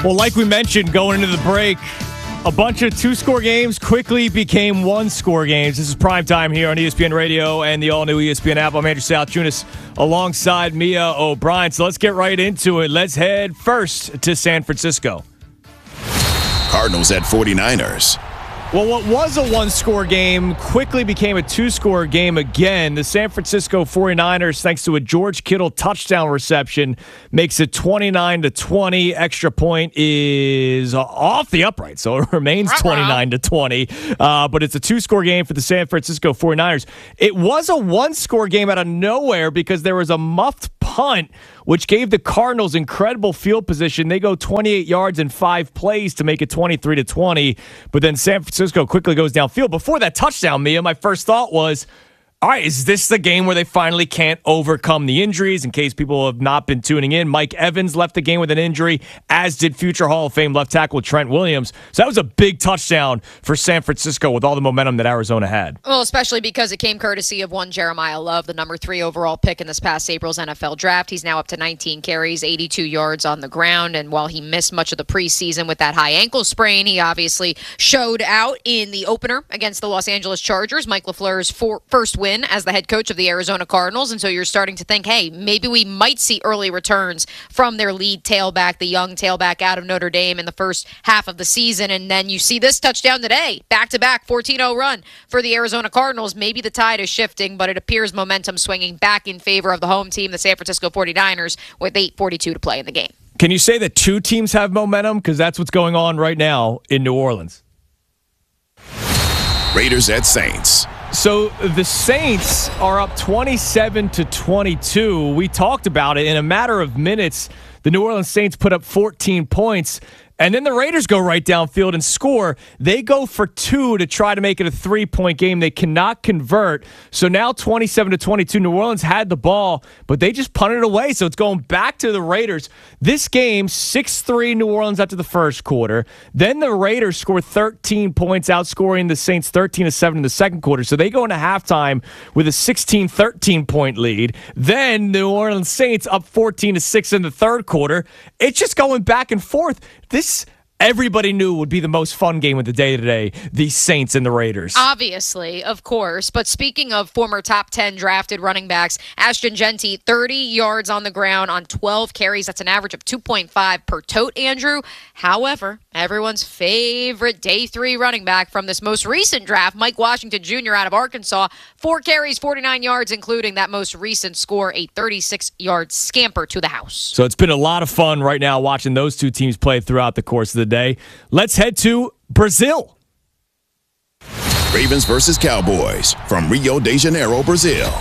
Well, like we mentioned going into the break, a bunch of two-score games quickly became one-score games. This is prime time here on ESPN Radio and the all-new ESPN app. I'm Andrew Salchunas alongside Mia O'Brien. So let's get right into it. Let's head first to San Francisco. Cardinals at 49ers. Well, what was a one-score game quickly became a two-score game again. The San Francisco 49ers, thanks to a George Kittle touchdown reception, makes it 29-20. Extra point is off the upright, so it remains 29-20. But it's a two-score game for the San Francisco 49ers. It was a one-score game out of nowhere because there was a muffed punt, which gave the Cardinals incredible field position. They go 28 yards in 5 plays to make it 23-20. But then San Francisco quickly goes downfield. Before that touchdown, Mia, my first thought was, all right, is this the game where they finally can't overcome the injuries? In case people have not been tuning in, Mike Evans left the game with an injury, as did future Hall of Fame left tackle Trent Williams. So that was a big touchdown for San Francisco with all the momentum that Arizona had. Well, especially because it came courtesy of one Jeremiah Love, the number 3 overall pick in this past April's NFL draft. He's now up to 19 carries, 82 yards on the ground. And while he missed much of the preseason with that high ankle sprain, he obviously showed out in the opener against the Los Angeles Chargers, Mike LaFleur's first win as the head coach of the Arizona Cardinals. And so you're starting to think, hey, maybe we might see early returns from their lead tailback, the young tailback out of Notre Dame in the first half of the season. And then you see this touchdown today, back-to-back 14-0 run for the Arizona Cardinals. Maybe the tide is shifting, but it appears momentum swinging back in favor of the home team, the San Francisco 49ers, with 8:42 to play in the game. Can you say that two teams have momentum? Because that's what's going on right now in New Orleans. Raiders at Saints. So the Saints are up 27-22. We talked about it. In a matter of minutes, the New Orleans Saints put up 14 points. And then the Raiders go right downfield and score. They go for 2 to try to make it a 3-point game. They cannot convert. So now 27-22. New Orleans had the ball, but they just punted it away. So it's going back to the Raiders. This game, 6-3 New Orleans after the first quarter. Then the Raiders score 13 points, outscoring the Saints 13-7 in the second quarter. So they go into halftime with a 16-13 point lead. Then New Orleans Saints up 14-6 in the third quarter. It's just going back and forth. This everybody knew would be the most fun game of the day today, the Saints and the Raiders. Obviously, of course. But speaking of former top 10 drafted running backs, Ashton Genty, 30 yards on the ground on 12 carries. That's an average of 2.5 per tote, Andrew. However, everyone's favorite day 3 running back from this most recent draft, Mike Washington Jr. out of Arkansas, 4 carries, 49 yards, including that most recent score, a 36-yard scamper to the house. So it's been a lot of fun right now watching those two teams play throughout the course of the day. Let's head to Brazil. Ravens versus Cowboys from Rio de Janeiro, Brazil.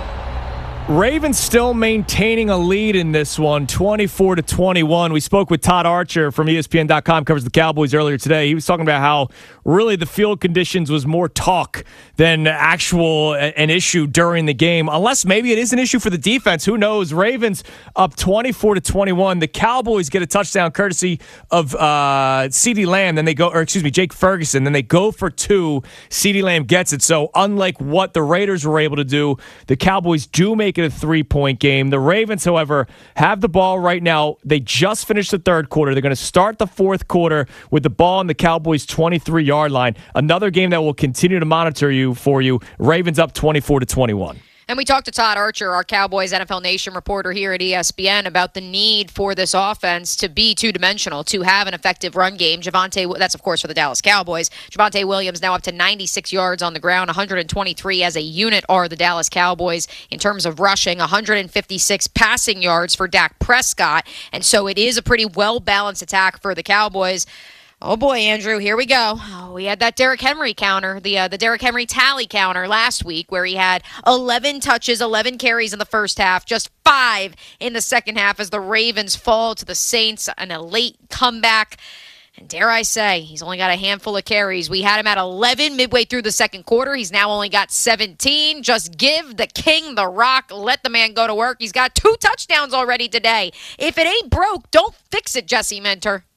Ravens still maintaining a lead in this one, 24-21. We spoke with Todd Archer from ESPN.com, covers the Cowboys earlier today. He was talking about how really the field conditions was more talk than an issue during the game. Unless maybe it is an issue for the defense. Who knows? Ravens up 24-21. The Cowboys get a touchdown courtesy of CeeDee Lamb. Then they go, Jake Ferguson. Then they go for 2. CeeDee Lamb gets it. So unlike what the Raiders were able to do, the Cowboys do make it a 3-point game. The Ravens, however, have the ball right now. They just finished the third quarter. They're going to start the fourth quarter with the ball on the Cowboys' 23-yard line. Another game that will continue to monitor for you. Ravens up 24-21. And we talked to Todd Archer, our Cowboys NFL Nation reporter here at ESPN, about the need for this offense to be two-dimensional, to have an effective run game. That's, of course, for the Dallas Cowboys. Javonte Williams now up to 96 yards on the ground, 123 as a unit are the Dallas Cowboys in terms of rushing, 156 passing yards for Dak Prescott. And so it is a pretty well-balanced attack for the Cowboys. Oh, boy, Andrew, here we go. We had that Derrick Henry counter, the Derrick Henry tally counter last week where he had 11 touches, 11 carries in the first half, just 5 in the second half as the Ravens fall to the Saints in a late comeback. And dare I say, he's only got a handful of carries. We had him at 11 midway through the second quarter. He's now only got 17. Just give the king the rock. Let the man go to work. He's got 2 touchdowns already today. If it ain't broke, don't fix it, Jesse Minter.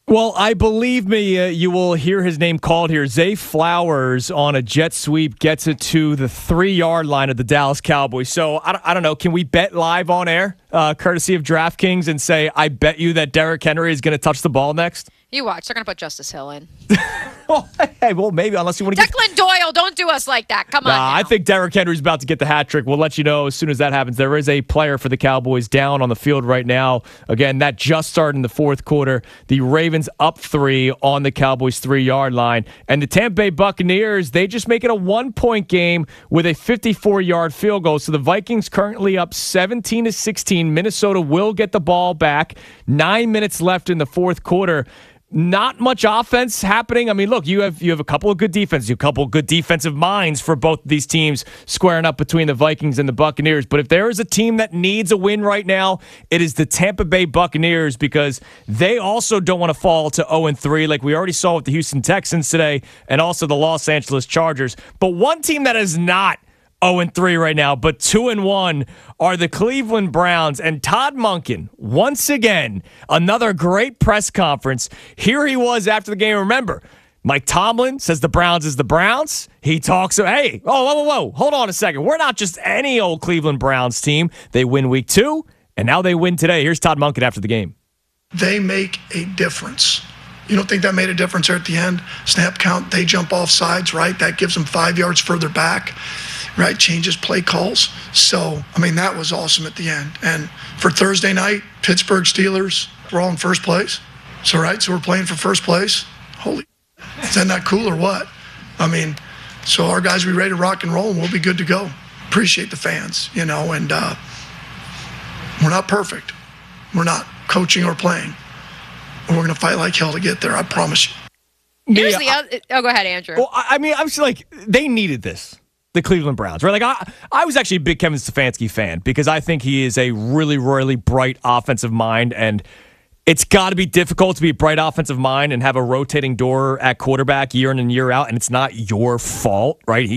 Well, I believe me, you will hear his name called here. Zay Flowers on a jet sweep gets it to the 3-yard line of the Dallas Cowboys. So, I don't know. Can we bet live on air, courtesy of DraftKings, and say, I bet you that Derrick Henry is going to touch the ball next? You watch. They're going to put Justice Hill in. Hey, well, maybe, unless you want to Declan Doyle, don't do us like that. Come on now. I think Derrick Henry's about to get the hat trick. We'll let you know as soon as that happens. There is a player for the Cowboys down on the field right now. Again, that just started in the fourth quarter. The Ravens up 3 on the Cowboys' 3-yard line. And the Tampa Bay Buccaneers, they just make it a 1-point game with a 54-yard field goal. So the Vikings currently up 17-16. Minnesota will get the ball back. 9 minutes left in the fourth quarter. Not much offense happening. I mean, look, you have a couple of good defenses, a couple of good defensive minds for both these teams squaring up between the Vikings and the Buccaneers. But if there is a team that needs a win right now, it is the Tampa Bay Buccaneers, because they also don't want to fall to 0-3 like we already saw with the Houston Texans today and also the Los Angeles Chargers. But one team that is not 0-3 right now, but 2-1 are the Cleveland Browns. And Todd Monken, once again, another great press conference. Here he was after the game. Remember, Mike Tomlin says the Browns is the Browns. He talks, hey, whoa, hold on a second. We're not just any old Cleveland Browns team. They win week 2, and now they win today. Here's Todd Monken after the game. They make a difference. You don't think that made a difference there at the end? Snap count, they jump off sides, right? That gives them 5 yards further back. Right, changes play calls. So, I mean, that was awesome at the end. And for Thursday night, Pittsburgh Steelers, we're all in first place. So, right, so we're playing for first place. Holy, is that not cool or what? I mean, so our guys, we ready to rock and roll, and we'll be good to go. Appreciate the fans, and we're not perfect. We're not coaching or playing. We're going to fight like hell to get there, I promise you. Here's the other. Oh, go ahead, Andrew. Well, I mean, I'm just like, they needed this. The Cleveland Browns, right? Like I was actually a big Kevin Stefanski fan because I think he is a really, really bright offensive mind, and it's got to be difficult to be a bright offensive mind and have a rotating door at quarterback year in and year out, and it's not your fault, right?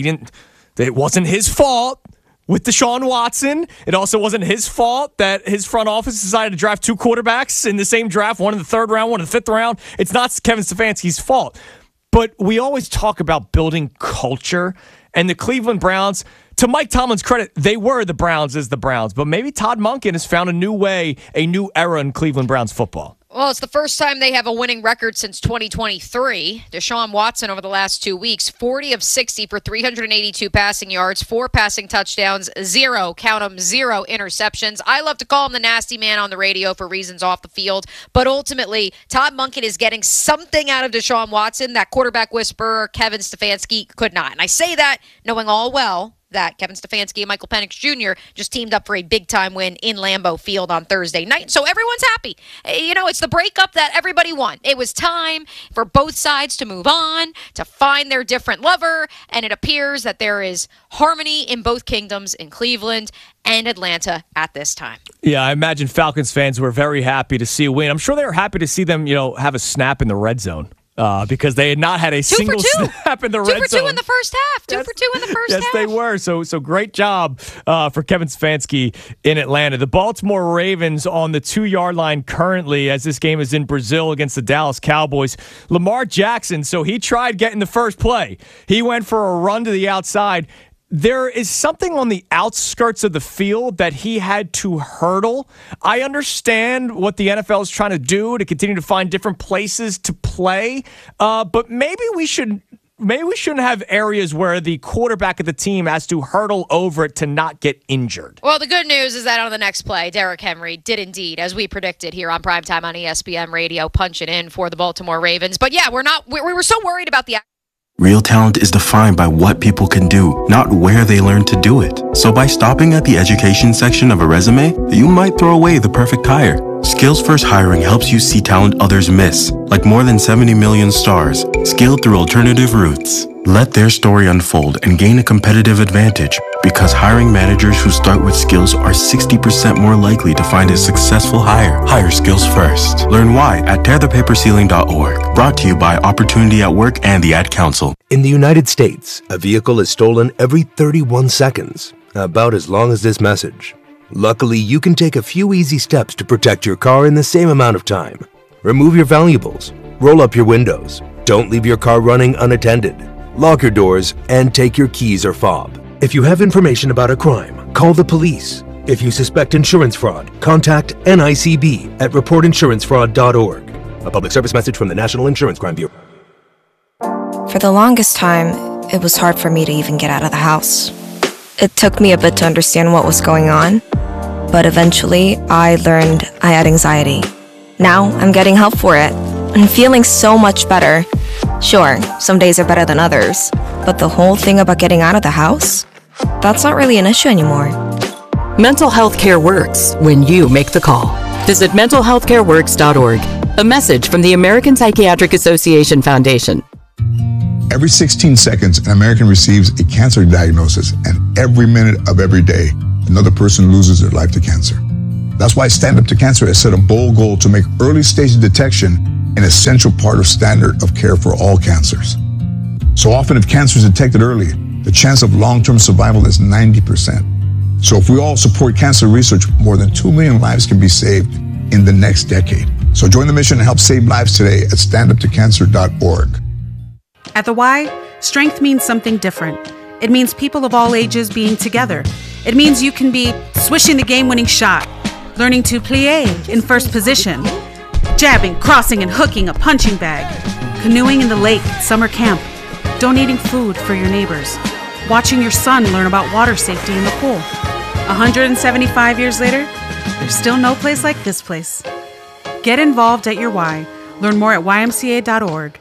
It wasn't his fault with Deshaun Watson. It also wasn't his fault that his front office decided to draft 2 quarterbacks in the same draft, one in the 3rd round, one in the 5th round. It's not Kevin Stefanski's fault. But we always talk about building culture. And the Cleveland Browns, to Mike Tomlin's credit, they were the Browns as the Browns. But maybe Todd Monken has found a new way, a new era in Cleveland Browns football. Well, it's the first time they have a winning record since 2023. Deshaun Watson over the last 2 weeks, 40 of 60 for 382 passing yards, 4 passing touchdowns, 0 interceptions. I love to call him the nasty man on the radio for reasons off the field, but ultimately, Todd Monken is getting something out of Deshaun Watson that quarterback whisperer Kevin Stefanski could not. And I say that knowing all well that Kevin Stefanski and Michael Penix Jr. just teamed up for a big-time win in Lambeau Field on Thursday night. So everyone's happy. It's the breakup that everybody wanted. It was time for both sides to move on, to find their different lover, and it appears that there is harmony in both kingdoms, in Cleveland and Atlanta at this time. Yeah, I imagine Falcons fans were very happy to see a win. I'm sure they were happy to see them, have a snap in the red zone. Because they had not had a single snap in the red zone. 2 for 2 in the first half. 2 for 2 in the first half. Yes, they were. So great job for Kevin Stefanski in Atlanta. The Baltimore Ravens on the 2-yard line currently, as this game is in Brazil against the Dallas Cowboys. Lamar Jackson, so he tried getting the first play. He went for a run to the outside. There is something on the outskirts of the field that he had to hurdle. I understand what the NFL is trying to do to continue to find different places to play, but maybe we shouldn't have areas where the quarterback of the team has to hurdle over it to not get injured. Well, the good news is that on the next play, Derrick Henry did indeed, as we predicted here on Primetime on ESPN Radio, punch it in for the Baltimore Ravens. But yeah, we were so worried about the... Real talent is defined by what people can do, not where they learn to do it. So by stopping at the education section of a resume, you might throw away the perfect hire. Skills First Hiring helps you see talent others miss, like more than 70 million stars, scaled through alternative routes. Let their story unfold and gain a competitive advantage, because hiring managers who start with skills are 60% more likely to find a successful hire. Hire skills first. Learn why at tearthepaperceiling.org. Brought to you by Opportunity at Work and the Ad Council. In the United States, a vehicle is stolen every 31 seconds, about as long as this message. Luckily, you can take a few easy steps to protect your car in the same amount of time. Remove your valuables, Roll up your windows. Don't leave your car running unattended. Lock your doors and take your keys or fob. If you have information about a crime, call the police. If you suspect insurance fraud, contact NICB at reportinsurancefraud.org. A public service message from the National Insurance Crime Bureau. For the longest time, it was hard for me to even get out of the house. It took me a bit to understand what was going on, but eventually I learned I had anxiety. Now I'm getting help for it and feeling so much better. Sure, some days are better than others, but the whole thing about getting out of the house, that's not really an issue anymore. Mental health care works when you make the call. Visit mentalhealthcareworks.org. A message from the American Psychiatric Association Foundation. Every 16 seconds, an American receives a cancer diagnosis, and every minute of every day, another person loses their life to cancer. That's why Stand Up to Cancer has set a bold goal to make early stage detection an essential part of standard of care for all cancers. So often, if cancer is detected early, the chance of long-term survival is 90%. So if we all support cancer research, more than 2 million lives can be saved in the next decade. So join the mission and help save lives today at standuptocancer.org. At the Y, strength means something different. It means people of all ages being together. It means you can be swishing the game-winning shot, learning to plie in first position, jabbing, crossing, and hooking a punching bag, canoeing in the lake at summer camp, donating food for your neighbors, watching your son learn about water safety in the pool. 175 years later, there's still no place like this place. Get involved at your Y. Learn more at ymca.org.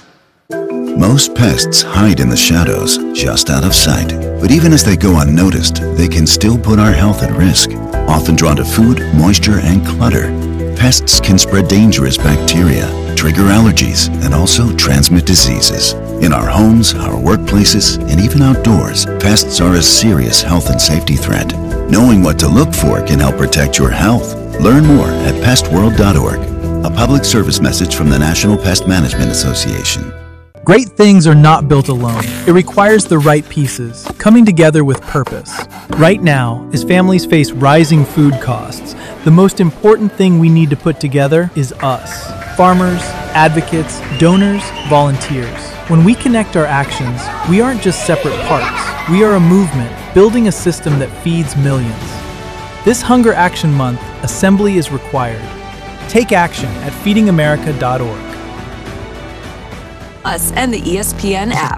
Most pests hide in the shadows, just out of sight. But even as they go unnoticed, they can still put our health at risk. Often drawn to food, moisture, and clutter, pests can spread dangerous bacteria, trigger allergies, and also transmit diseases. In our homes, our workplaces, and even outdoors, pests are a serious health and safety threat. Knowing what to look for can help protect your health. Learn more at pestworld.org. A public service message from the National Pest Management Association. Great things are not built alone. It requires the right pieces, coming together with purpose. Right now, as families face rising food costs, the most important thing we need to put together is us. Farmers, advocates, donors, volunteers. When we connect our actions, we aren't just separate parts. We are a movement, building a system that feeds millions. This Hunger Action Month, assembly is required. Take action at feedingamerica.org. Us and the ESPN app.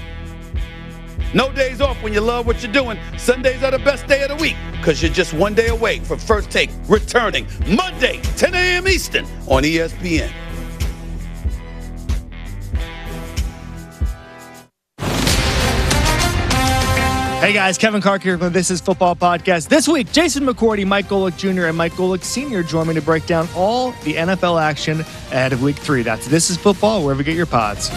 No days off when you love what you're doing. Sundays are the best day of the week because you're just one day away from First Take returning Monday, 10 a.m. Eastern on ESPN. Hey guys, Kevin Clark here from This Is Football Podcast. This week, Jason McCourty, Mike Golick Jr., and Mike Golick Sr. join me to break down all the NFL action ahead of Week 3. That's This Is Football, wherever you get your pods.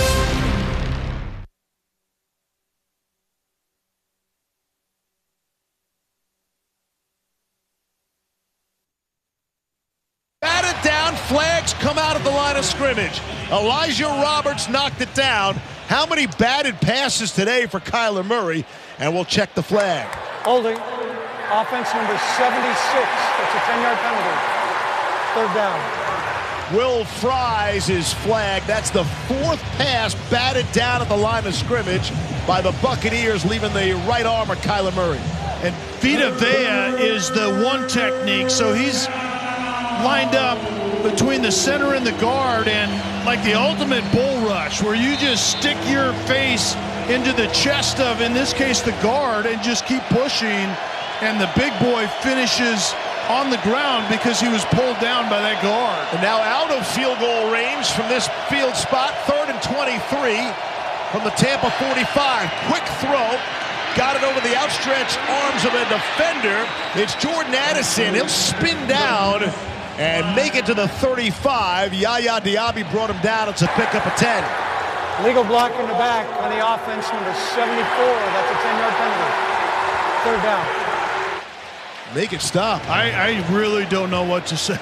Batted down, flags come out of the line of scrimmage. Elijah Roberts knocked it down. How many batted passes today for Kyler Murray? And we'll check the flag. Holding. Offense number 76. That's a 10-yard penalty. Third down. Will Fries is flagged. That's the fourth pass batted down at the line of scrimmage by the Buccaneers, leaving the right arm of Kyler Murray. And Vita Vea is the one technique. So he's lined up between the center and the guard, and like the ultimate bull rush where you just stick your face into the chest of, in this case, the guard, and just keep pushing, and the big boy finishes on the ground because he was pulled down by that guard. And now out of field goal range from this field spot, 3rd and 23 from the Tampa 45. Quick throw, got it over the outstretched arms of a defender. It's Jordan Addison. He'll spin down and make it to the 35. Yaya Diaby brought him down. It's a pickup of 10. Legal block in the back on the offense, number 74. That's a 10-yard penalty. Third down. Make it stop. I really don't know what to say.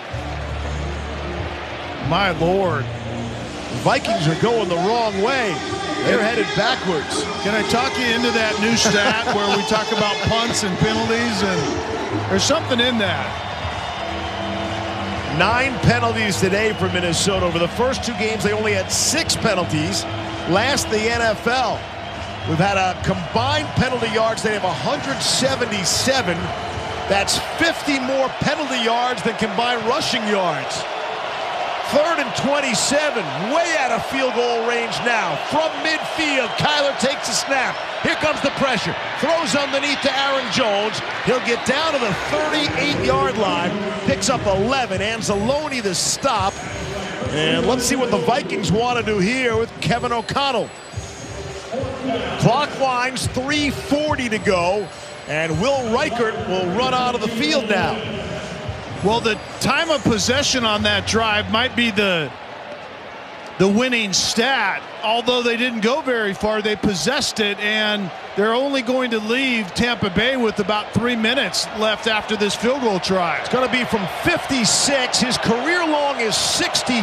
My Lord. Vikings are going the wrong way. They're headed backwards. Can I talk you into that new stat where we talk about punts and penalties? And there's something in that. 9 penalties today for Minnesota. Over the first 2 games, they only had 6 penalties. Last in the NFL. We've had a combined penalty yards. They have 177. That's 50 more penalty yards than combined rushing yards. 3rd and 27, way out of field goal range now. From midfield, Kyler takes a snap. Here comes the pressure. Throws underneath to Aaron Jones. He'll get down to the 38-yard line. Picks up 11. Anzalone the stop. And let's see what the Vikings want to do here with Kevin O'Connell. Clock winds, 3:40 to go. And Will Reichert will run out of the field now. Well, the time of possession on that drive might be the winning stat. Although they didn't go very far, they possessed it, and they're only going to leave Tampa Bay with about 3 minutes left after this field goal try. It's going to be from 56. His career long is 62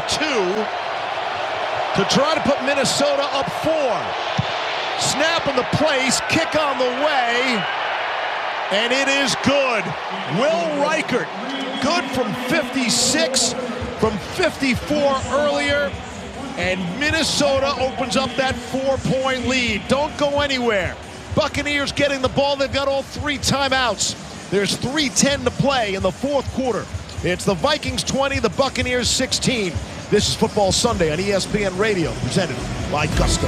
to try to put Minnesota up 4. Snap in the place, kick on the way, and it is good. Will Reichert, good from 56, from 54 earlier, and Minnesota opens up that 4-point lead. Don't go anywhere. Buccaneers getting the ball. They've got all 3 timeouts. There's 3:10 to play in the 4th quarter. It's the Vikings 20, the Buccaneers 16. This is Football Sunday on ESPN Radio, presented by Gusto.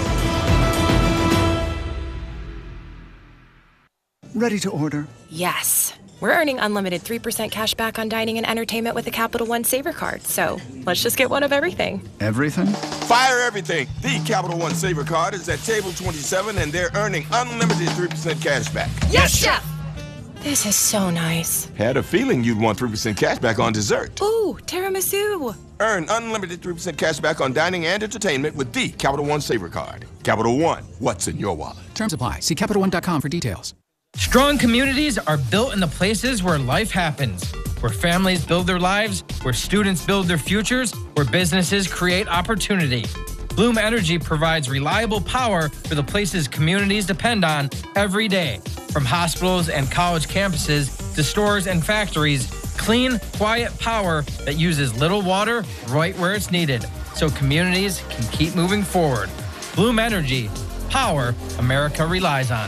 Ready to order? Yes. We're earning unlimited 3% cash back on dining and entertainment with the Capital One Saver Card. So let's just get one of everything. Everything? Fire everything. The Capital One Saver Card is at table 27, and they're earning unlimited 3% cash back. Yes, Chef! This is so nice. Had a feeling you'd want 3% cash back on dessert. Ooh, tiramisu. Earn unlimited 3% cash back on dining and entertainment with the Capital One Saver Card. Capital One, what's in your wallet? Terms apply. See CapitalOne.com for details. Strong communities are built in the places where life happens, where families build their lives, where students build their futures, where businesses create opportunity. Bloom Energy provides reliable power for the places communities depend on every day. From hospitals and college campuses to stores and factories, clean, quiet power that uses little water right where it's needed, so communities can keep moving forward. Bloom Energy, power America relies on.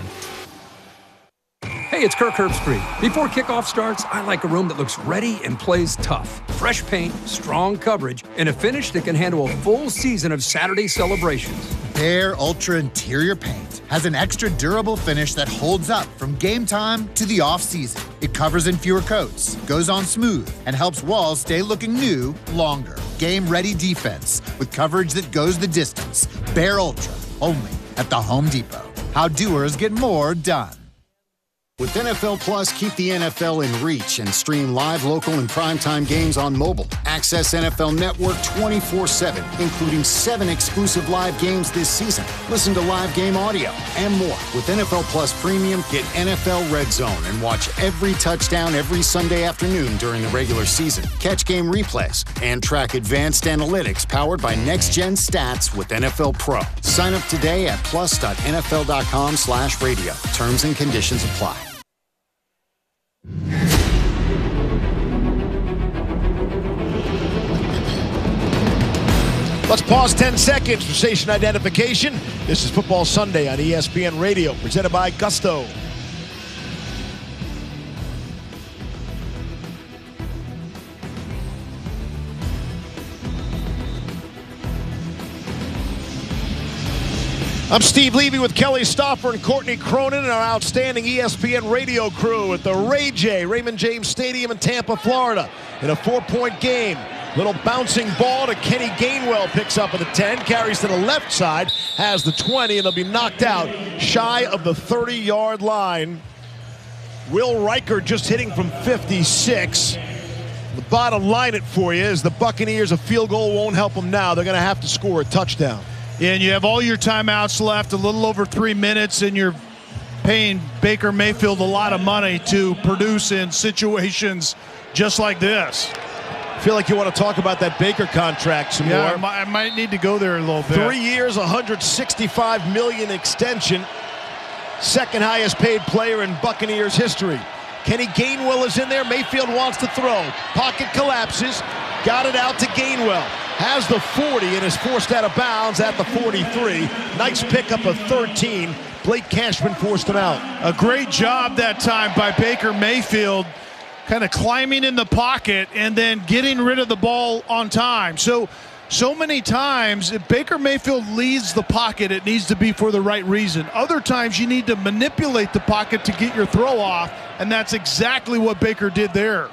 Hey, it's Kirk Herbstreit. Before kickoff starts, I like a room that looks ready and plays tough. Fresh paint, strong coverage, and a finish that can handle a full season of Saturday celebrations. Behr Ultra Interior Paint has an extra durable finish that holds up from game time to the off-season. It covers in fewer coats, goes on smooth, and helps walls stay looking new longer. Game-ready defense with coverage that goes the distance. Behr Ultra, only at the Home Depot. How doers get more done. With NFL Plus, keep the NFL in reach and stream live, local, and primetime games on mobile. Access NFL Network 24/7, including 7 exclusive live games this season. Listen to live game audio and more. With NFL Plus Premium, get NFL Red Zone and watch every touchdown every Sunday afternoon during the regular season. Catch game replays and track advanced analytics powered by next-gen stats with NFL Pro. Sign up today at plus.nfl.com/radio. Terms and conditions apply. Let's pause 10 seconds for station identification. This is Football Sunday on ESPN Radio, presented by Gusto. I'm Steve Levy with Kelly Stauffer and Courtney Cronin and our outstanding ESPN radio crew at the Ray J. Raymond James Stadium in Tampa, Florida, in a 4-point game. Little bouncing ball to Kenny Gainwell, picks up at the 10, carries to the left side, has the 20, and they'll be knocked out shy of the 30-yard line. Will Reichert just hitting from 56. The bottom line it for you is the Buccaneers, a field goal won't help them now. They're going to have to score a touchdown. And you have all your timeouts left, a little over 3 minutes, and you're paying Baker Mayfield a lot of money to produce in situations just like this. I feel like you want to talk about that Baker contract some more. I might need to go there a little bit. 3 years, $165 million extension. Second highest paid player in Buccaneers history. Kenny Gainwell is in there. Mayfield wants to throw. Pocket collapses. Got it out to Gainwell. Has the 40 and is forced out of bounds at the 43. Nice pickup of 13. Blake Cashman forced him out. A great job that time by Baker Mayfield, kind of climbing in the pocket and then getting rid of the ball on time. So many times, if Baker Mayfield leads the pocket, it needs to be for the right reason. Other times, you need to manipulate the pocket to get your throw off, and that's exactly what Baker did there.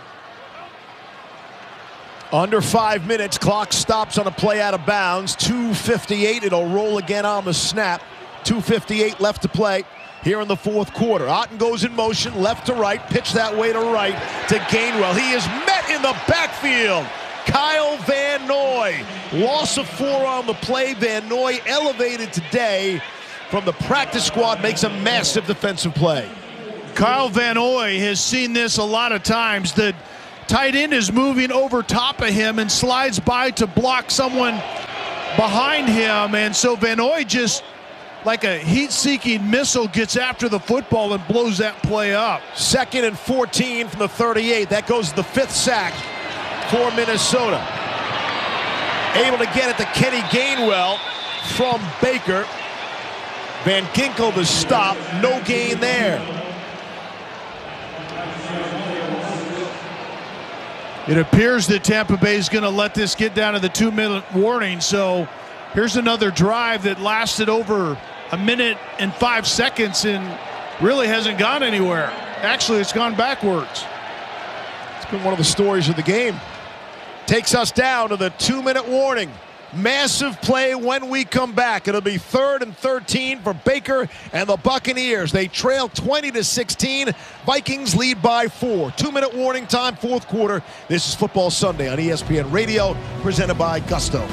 Under 5 minutes, clock stops on a play out of bounds. 2:58, it'll roll again on the snap. 2:58 left to play here in the fourth quarter. Otten goes in motion, left to right, pitch that way to right to Gainwell. He is met in the backfield. Kyle Van Noy, loss of 4 on the play. Van Noy elevated today from the practice squad, makes a massive defensive play. Kyle Van Noy has seen this a lot of times. The tight end is moving over top of him and slides by to block someone behind him, and so Van Noy just, like a heat-seeking missile, gets after the football and blows that play up. 2nd and 14 from the 38. That goes to the 5th sack for Minnesota. Able to get it to Kenny Gainwell from Baker. Van Ginkel the stop. No gain there. It appears that Tampa Bay is going to let this get down to the 2-minute warning. So here's another drive that lasted over 1 minute and 5 seconds and really hasn't gone anywhere. Actually, it's gone backwards. It's been one of the stories of the game. Takes us down to the 2-minute warning. Massive play when we come back. It'll be 3rd and 13 for Baker and the Buccaneers. They trail 20-16. Vikings lead by 4. 2-minute warning time, fourth quarter. This is Football Sunday on ESPN Radio, presented by Gusto.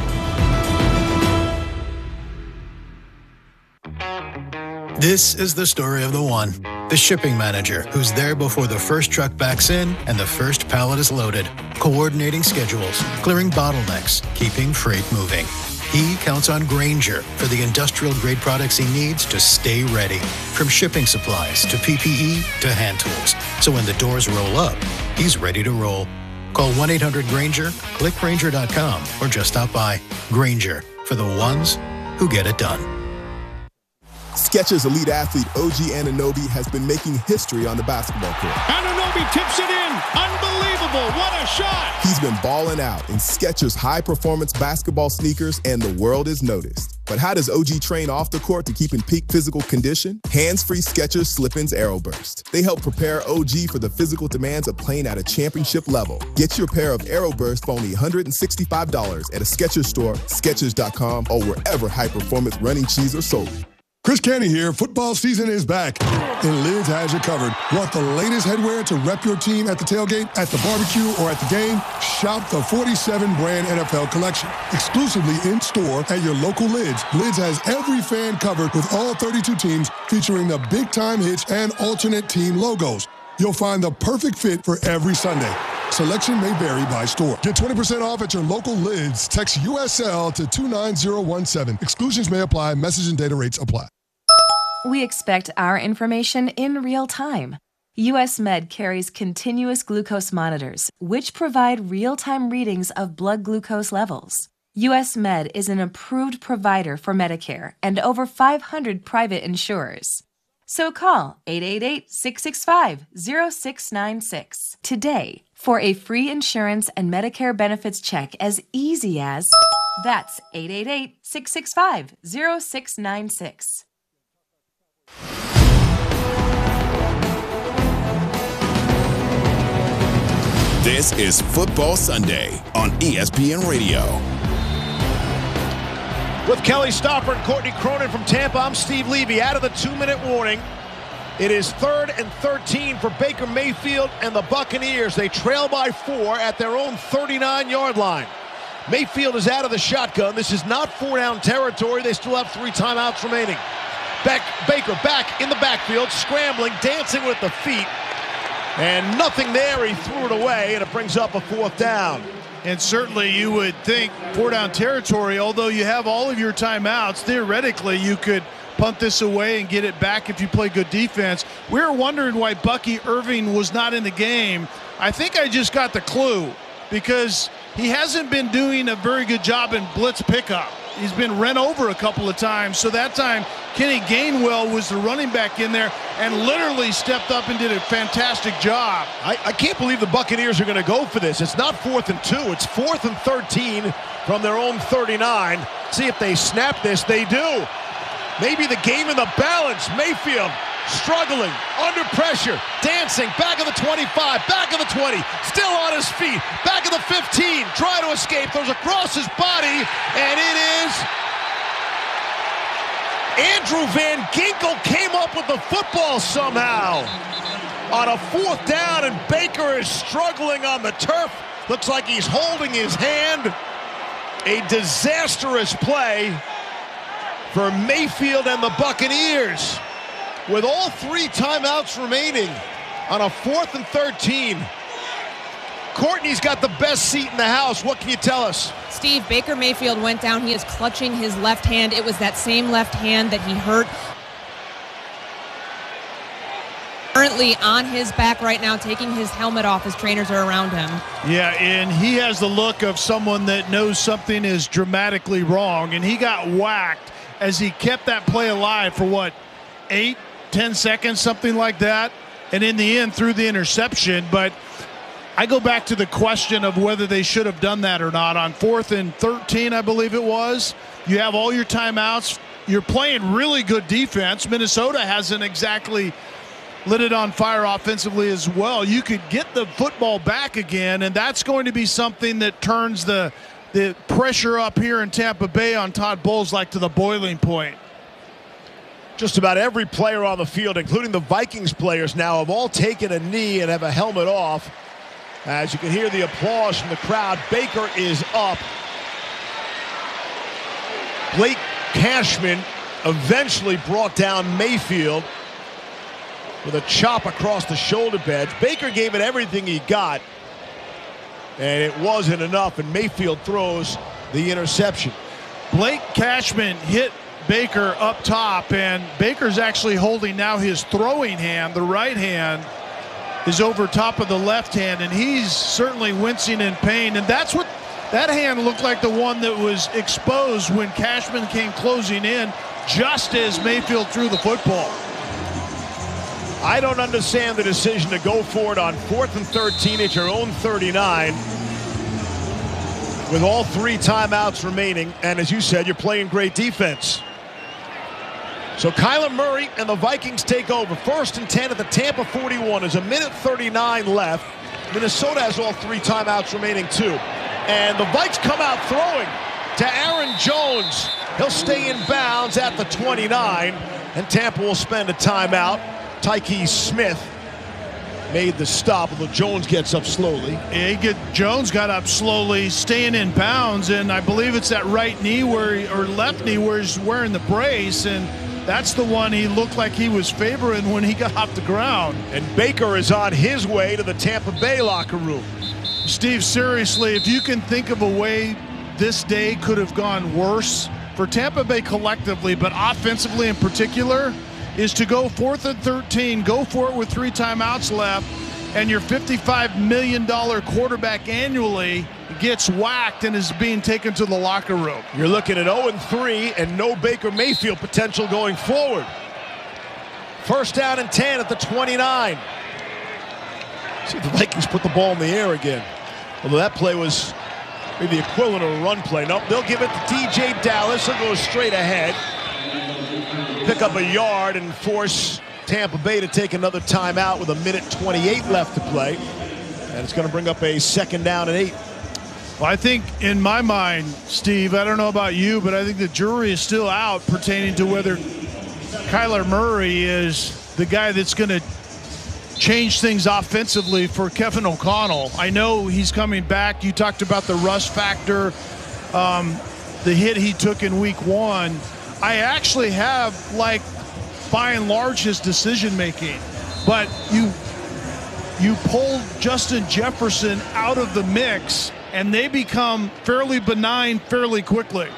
This is the story of the one. The shipping manager who's there before the first truck backs in and the first pallet is loaded, coordinating schedules, clearing bottlenecks, keeping freight moving. He counts on Grainger for the industrial-grade products he needs to stay ready, from shipping supplies to PPE to hand tools. So when the doors roll up, he's ready to roll. Call 1-800-GRAINGER, click Grainger.com, or just stop by. Grainger, for the ones who get it done. Skechers elite athlete OG Anunoby has been making history on the basketball court. Anunoby tips it in. Unbelievable. What a shot. He's been balling out in Skechers high-performance basketball sneakers, and the world is noticed. But how does OG train off the court to keep in peak physical condition? Hands-free Skechers Slip-ins AeroBurst. They help prepare OG for the physical demands of playing at a championship level. Get your pair of AeroBurst for only $165 at a Skechers store, Skechers.com, or wherever high-performance running shoes are sold. Chris Canty here. Football season is back, and Lids has you covered. Want the latest headwear to rep your team at the tailgate, at the barbecue, or at the game? Shop the 47-brand NFL collection. Exclusively in-store at your local Lids. Lids has every fan covered with all 32 teams, featuring the big-time hits and alternate team logos. You'll find the perfect fit for every Sunday. Selection may vary by store. Get 20% off at your local Lids. Text USL to 29017. Exclusions may apply. Message and data rates apply. We expect our information in real time. US Med carries continuous glucose monitors, which provide real-time readings of blood glucose levels. US Med is an approved provider for Medicare and over 500 private insurers. So call 888-665-0696 today for a free insurance and Medicare benefits check as easy as... That's 888-665-0696. This is Football Sunday on ESPN Radio. With Kelly Stopper and Courtney Cronin from Tampa, I'm Steve Levy. Out of the 2-minute warning, it is 3rd and 13 for Baker Mayfield and the Buccaneers. They trail by 4 at their own 39-yard line. Mayfield is out of the shotgun. This is not 4-down territory. They still have 3 timeouts remaining. Baker back in the backfield, scrambling, dancing with the feet. And nothing there. He threw it away, and it brings up a 4th down. And certainly you would think 4-down territory, although you have all of your timeouts, theoretically you could punt this away and get it back if you play good defense. We were wondering why Bucky Irving was not in the game. I think I just got the clue, because he hasn't been doing a very good job in blitz pickup. He's been run over a couple of times. So that time, Kenny Gainwell was the running back in there and literally stepped up and did a fantastic job. I can't believe the Buccaneers are going to go for this. It's not 4th and 2. It's 4th and 13 from their own 39. See if they snap this. They do. Maybe the game in the balance. Mayfield struggling, under pressure, dancing, back of the 25, back of the 20, still on his feet, back of the 15, trying to escape, throws across his body, and it is Andrew Van Ginkel came up with the football somehow on a 4th down, and Baker is struggling on the turf. Looks like he's holding his hand. A disastrous play for Mayfield and the Buccaneers. With all 3 timeouts remaining on a 4th and 13. Courtney's got the best seat in the house. What can you tell us? Steve, Baker Mayfield went down. He is clutching his left hand. It was that same left hand that he hurt. Currently on his back right now, taking his helmet off. His trainers are around him. Yeah, and he has the look of someone that knows something is dramatically wrong, and he got whacked as he kept that play alive for what, 8-10 seconds, something like that, and in the end threw the interception. But I go back to the question of whether they should have done that or not. On 4th and 13, I believe it was, you have all your timeouts. You're playing really good defense. Minnesota hasn't exactly lit it on fire offensively as well. You could get the football back again, and that's going to be something that turns the pressure up here in Tampa Bay on Todd Bowles like to the boiling point. Just about every player on the field, including the Vikings players now, have all taken a knee and have a helmet off. As you can hear the applause from the crowd, Baker is up. Blake Cashman eventually brought down Mayfield with a chop across the shoulder pads. Baker gave it everything he got, and it wasn't enough, and Mayfield throws the interception. Blake Cashman hit Baker up top, and Baker's actually holding now his throwing hand. The right hand is over top of the left hand, and he's certainly wincing in pain. And that's what that hand looked like, the one that was exposed when Cashman came closing in just as Mayfield threw the football. I don't understand the decision to go for it on 4th and 13 at your own 39 with all 3 timeouts remaining. And as you said, you're playing great defense. So Kyler Murray and the Vikings take over. 1st and 10 at the Tampa 41. There's 1:39 left. Minnesota has all 3 timeouts remaining too. And the Vikes come out throwing to Aaron Jones. He'll stay in bounds at the 29. And Tampa will spend a timeout. Tyke Smith made the stop, although Jones gets up slowly. Yeah, Jones got up slowly, staying in bounds, and I believe it's that right knee or left knee where he's wearing the brace, and that's the one he looked like he was favoring when he got off the ground. And Baker is on his way to the Tampa Bay locker room. Steve, seriously, if you can think of a way this day could have gone worse for Tampa Bay collectively, but offensively in particular, is to go 4th and 13, go for it with 3 timeouts left, and your $55 million quarterback annually gets whacked and is being taken to the locker room. You're looking at 0-3 and no Baker Mayfield potential going forward. 1st down and 10 at the 29. See if the Vikings put the ball in the air again. Although that play was maybe the equivalent of a run play. Nope, they'll give it to DJ Dallas. He'll go straight ahead, pick up a yard, and force Tampa Bay to take another timeout with 1:28 left to play. And it's going to bring up a 2nd down and 8. Well, I think in my mind, Steve, I don't know about you, but I think the jury is still out pertaining to whether Kyler Murray is the guy that's going to change things offensively for Kevin O'Connell. I know he's coming back. You talked about the rust factor, the hit he took in week 1. I actually have, like, by and large, his decision making, but you pull Justin Jefferson out of the mix and they become fairly benign fairly quickly.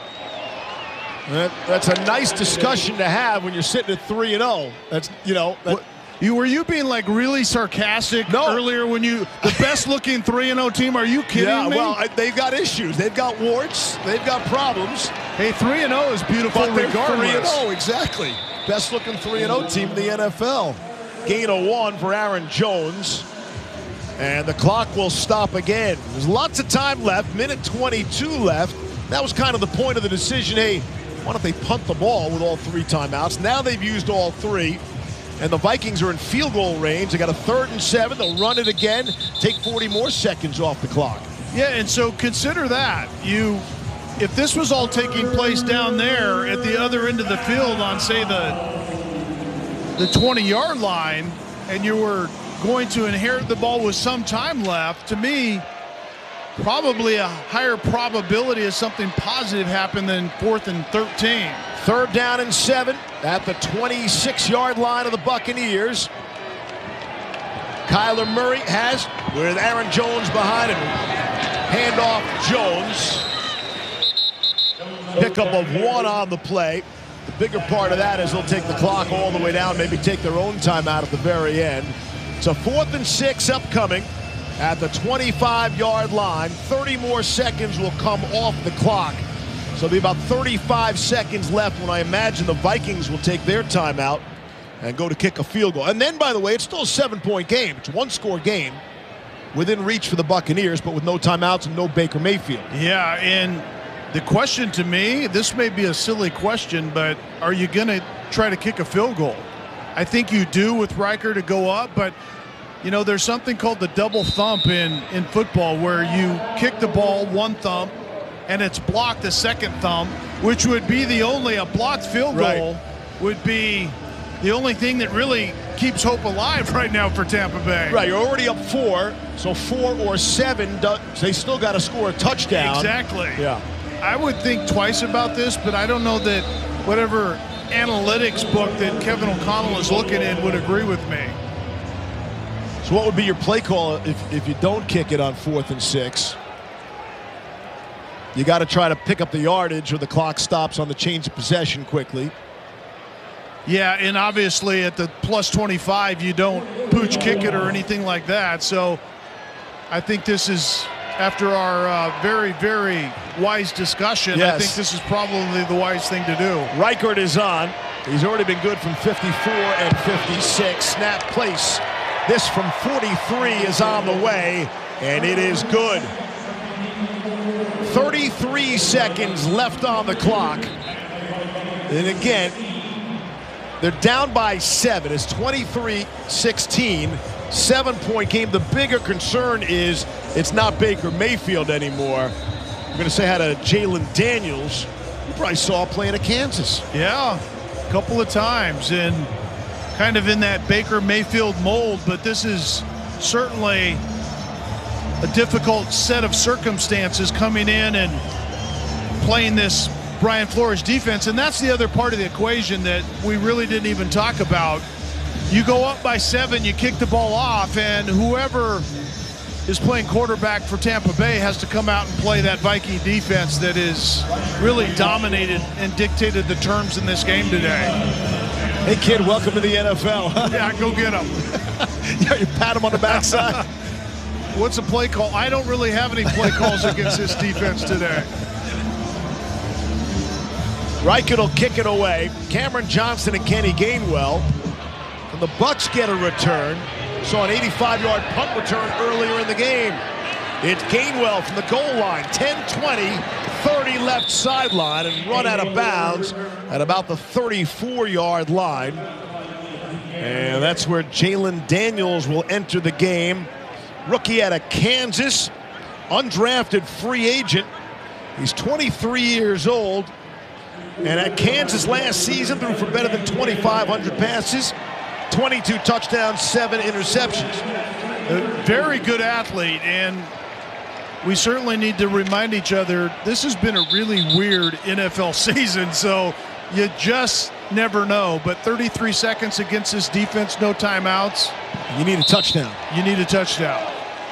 That's a nice discussion to have when you're sitting at 3-0. That's, you know, Were you being like really sarcastic earlier when the best looking 3-0 team? Are you kidding me? Well, they've got issues. They've got warts. They've got problems. Hey, 3-0 is beautiful regardless. 3-0, exactly. Best looking 3-0 team in the NFL. Gain of 1 for Aaron Jones. And the clock will stop again. There's lots of time left, minute 22 left. That was kind of the point of the decision. Hey, why don't they punt the ball with all 3 timeouts? Now they've used all 3. And the Vikings are in field goal range. They got a 3rd and 7. They'll run it again, take 40 more seconds off the clock. Yeah, and so consider that. If this was all taking place down there at the other end of the field on, say, the 20-yard line, and you were going to inherit the ball with some time left, to me, probably a higher probability of something positive happened than 4th and 13. 3rd down and 7 at the 26-yard line of the Buccaneers. Kyler Murray has, with Aaron Jones behind him. Handoff Jones. Pickup of 1 on the play. The bigger part of that is they'll take the clock all the way down, maybe take their own timeout at the very end. So 4th and 6 upcoming at the 25-yard line. 30 more seconds will come off the clock. So it'll be about 35 seconds left when I imagine the Vikings will take their timeout and go to kick a field goal. And then, by the way, it's still a 7-point game. It's a 1-score game within reach for the Buccaneers, but with no timeouts and no Baker Mayfield. Yeah, and the question to me, this may be a silly question, but are you going to try to kick a field goal? I think you do with Riker to go up, but there's something called the double thump in football where you kick the ball 1 thump and it's blocked a 2nd thump, which would be a blocked field goal would be the only thing that really keeps hope alive right now for Tampa Bay. Right, you're already up 4, so 4 or 7, they still got to score a touchdown. Exactly. Yeah. I would think twice about this, but I don't know that whatever analytics book that Kevin O'Connell is looking in would agree with me. So what would be your play call if you don't kick it on 4th and 6? You got to try to pick up the yardage or the clock stops on the change of possession quickly. Yeah, and obviously at the plus 25, you don't pooch kick it or anything like that. So I think this is, after our very, very wise discussion, yes, I think this is probably the wise thing to do. Reichert is on. He's already been good from 54 and 56. Snap place. This from 43 is on the way, and it is good. 33 seconds left on the clock. And again, they're down by 7. It's 23-16. 7-point game. The bigger concern is it's not Baker Mayfield anymore. I'm going to say hi to Jalen Daniels. You probably saw playing at Kansas. Yeah, a couple of times, and kind of in that Baker Mayfield mold, but this is certainly a difficult set of circumstances coming in and playing this Brian Flores defense. And that's the other part of the equation that we really didn't even talk about. You go up by 7, you kick the ball off, and whoever is playing quarterback for Tampa Bay has to come out and play that Viking defense that is really dominated and dictated the terms in this game today. Hey, kid, welcome to the NFL. Yeah, go get him. Yeah, you pat him on the backside. What's a play call? I don't really have any play calls against this defense today. Reichert will kick it away. Cameron Johnson and Kenny Gainwell. And the Bucs get a return. Saw an 85-yard punt return earlier in the game. It's Gainwell from the goal line. 10-20, 30 left sideline, and run out of bounds at about the 34-yard line. And that's where Jalen Daniels will enter the game. Rookie out of Kansas, undrafted free agent. He's 23 years old. And at Kansas last season, threw for better than 2,500 passes, 22 touchdowns, 7 interceptions. A very good athlete, and we certainly need to remind each other this has been a really weird NFL season, so you just never know. But 33 seconds against this defense, no timeouts. You need a touchdown. You need a touchdown.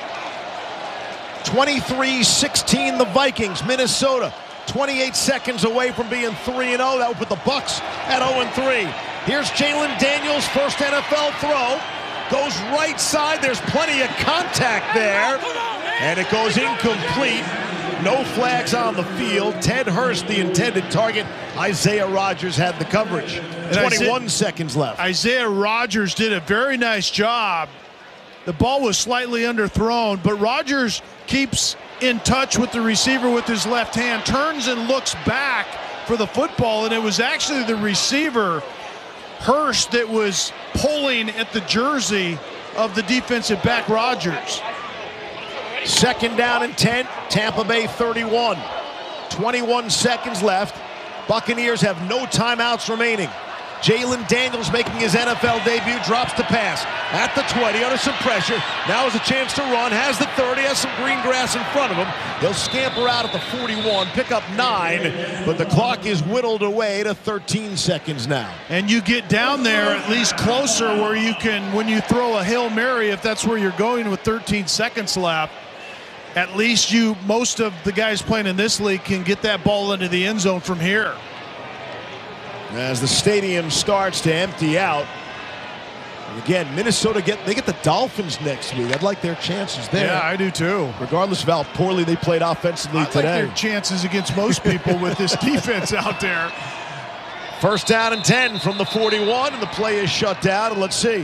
23-16 the Vikings. Minnesota 28 seconds away from being 3-0. That would put the Bucs at 0-3. Here's Jalen Daniels, first NFL throw. Goes right side. There's plenty of contact there. And it goes incomplete. No flags on the field. Ted Hurst, the intended target. Isaiah Rodgers had the coverage. 21 seconds left. Isaiah Rodgers did a very nice job. The ball was slightly underthrown, but Rodgers keeps in touch with the receiver with his left hand, turns and looks back for the football, and it was actually the receiver, Hurst, that was pulling at the jersey of the defensive back, Rodgers. Second down and 10, Tampa Bay 31. 21 seconds left. Buccaneers have no timeouts remaining. Jalen Daniels making his NFL debut, drops the pass at the 20 under some pressure. Now has a chance to run, has the 30, has some green grass in front of him. He'll scamper out at the 41, pick up 9, but the clock is whittled away to 13 seconds now. And you get down there at least closer where you can, when you throw a Hail Mary, if that's where you're going with 13 seconds left, at least most of the guys playing in this league can get that ball into the end zone from here. As the stadium starts to empty out. And again, Minnesota they get the Dolphins next week. I'd like their chances there. Yeah, I do too. Regardless of how poorly they played offensively today. Like their chances against most people with this defense out there. First down and 10 from the 41, and the play is shut down. And let's see.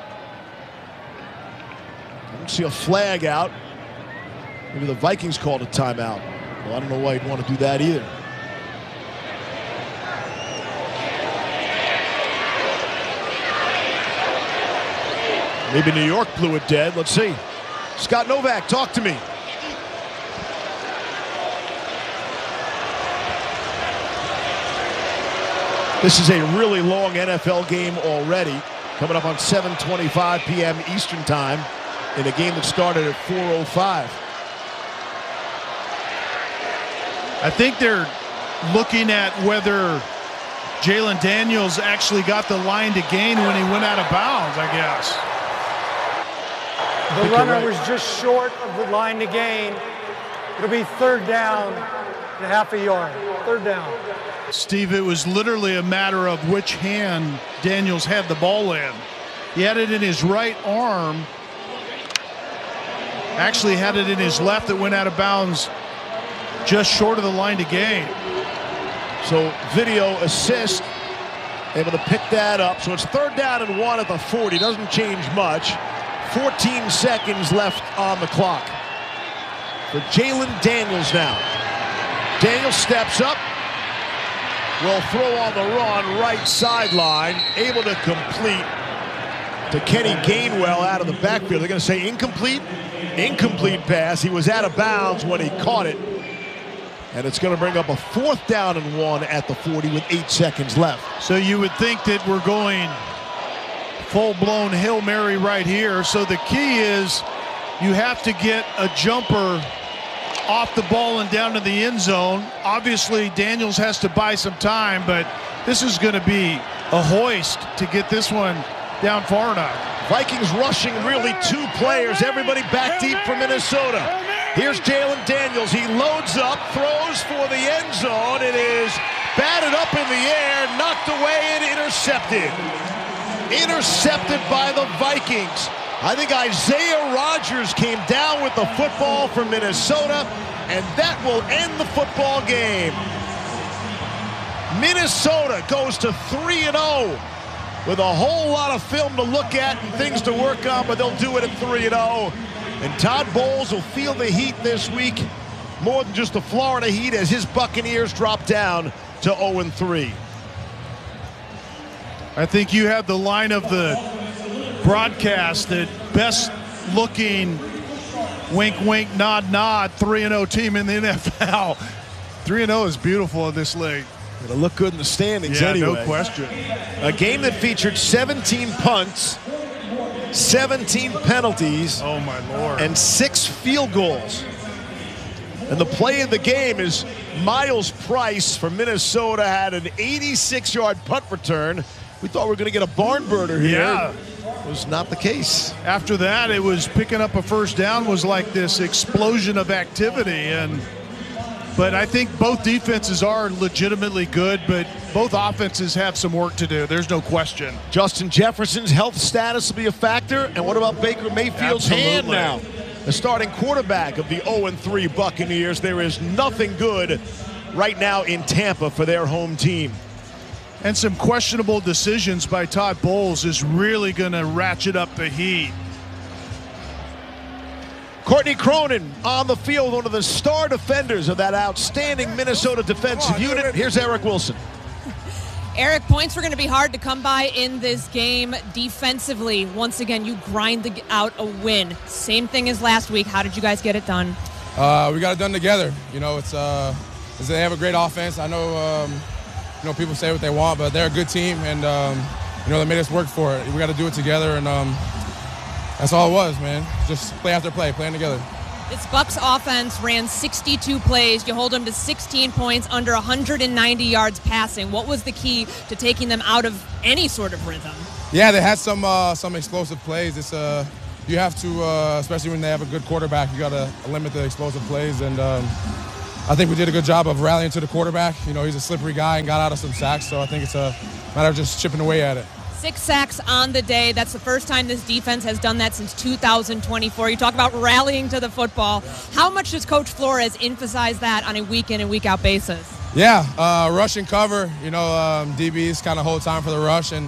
I don't see a flag out. Maybe the Vikings called a timeout. Well, I don't know why you'd want to do that either. Maybe New York blew it dead. Let's see. Scott Novak, talk to me. This is a really long NFL game already. Coming up on 7:25 p.m. Eastern Time in a game that started at 4:05. I think they're looking at whether Jalen Daniels actually got the line to gain when he went out of bounds, I guess. The runner was just short of the line to gain. It'll be third down and half a yard. Third down. Steve, it was literally a matter of which hand Daniels had the ball in. He had it in his right arm. Actually had it in his left that went out of bounds just short of the line to gain. So video assist, able to pick that up. So it's third down and 1 at the 40. Doesn't change much. 14 seconds left on the clock for Jalen Daniels now. Daniels steps up. Will throw on the run, right sideline. Able to complete to Kenny Gainwell out of the backfield. They're going to say incomplete. Incomplete pass. He was out of bounds when he caught it. And it's going to bring up a fourth down and 1 at the 40 with 8 seconds left. So you would think that we're going full-blown Hail Mary right here. So the key is you have to get a jumper off the ball and down to the end zone. Obviously, Daniels has to buy some time, but this is going to be a hoist to get this one down far enough. Vikings rushing really 2 players. Everybody back deep for Minnesota. Here's Jalen Daniels. He loads up, throws for the end zone. It is batted up in the air, knocked away, and intercepted. Intercepted by the Vikings. I think Isaiah Rodgers came down with the football for Minnesota, and that will end the football game. Minnesota goes to 3-0 with a whole lot of film to look at and things to work on, but they'll do it at 3-0. And Todd Bowles will feel the heat this week, more than just the Florida Heat, as his Buccaneers drop down to 0-3. I think you have the line of the broadcast that best looking wink, wink, nod, nod 3-0 team in the NFL. 3-0 is beautiful in this league. It'll look good in the standings anyway. No question. A game that featured 17 punts, 17 penalties, oh my Lord, and 6 field goals. And the play of the game is Miles Price from Minnesota had an 86-yard punt return. We thought we were going to get a barn burner here. Yeah. It was not the case. After that, it was picking up a first down was like this explosion of activity, and But I think both defenses are legitimately good, but both offenses have some work to do. There's no question. Justin Jefferson's health status will be a factor. And what about Baker Mayfield's hand now? The starting quarterback of the 0-3 Buccaneers. There is nothing good right now in Tampa for their home team. And some questionable decisions by Todd Bowles is really going to ratchet up the heat. Courtney Cronin on the field, one of the star defenders of that outstanding Minnesota defensive unit. Here's Eric Wilson. Eric, points were going to be hard to come by in this game defensively. Once again, you grind out a win. Same thing as last week. How did you guys get it done? We got it done together. You know, they have a great offense. I know, people say what they want, but they're a good team, and they made us work for it. We got to do it together, and that's all it was, man. Just play after play, playing together. This Bucs offense ran 62 plays. You hold them to 16 points, under 190 yards passing. What was the key to taking them out of any sort of rhythm? Yeah, they had some explosive plays. It's you have to, especially when they have a good quarterback, you got to limit the explosive plays. And I think we did a good job of rallying to the quarterback. You know, he's a slippery guy and got out of some sacks. So I think it's a matter of just chipping away at it. 6 sacks on the day. That's the first time this defense has done that since 2024. You talk about rallying to the football. How much does Coach Flores emphasize that on a week-in and week-out basis? Yeah, rush and cover. DBs kind of hold time for the rush, and